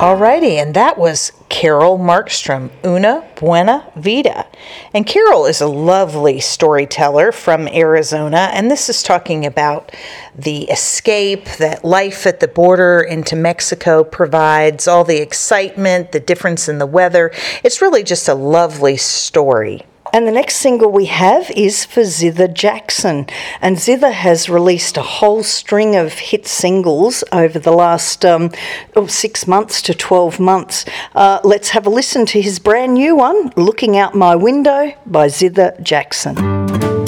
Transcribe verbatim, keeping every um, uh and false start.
Alrighty, and that was Carol Markstrom, Una Buena Vida. And Carol is a lovely storyteller from Arizona, and this is talking about the escape that life at the border into Mexico provides, all the excitement, the difference in the weather. It's really just a lovely story. And the next single we have is for Zither Jackson. And Zither has released a whole string of hit singles over the last um, oh, six months to twelve months. Uh, let's have a listen to his brand new one, Looking Out My Window by Zither Jackson.